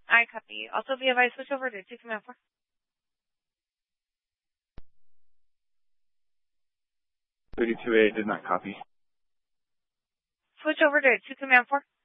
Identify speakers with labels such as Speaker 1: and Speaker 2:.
Speaker 1: I copy. Also, be advised, switch over to 2 Command 4.
Speaker 2: A did not copy.
Speaker 1: Switch over to 2 Command 4.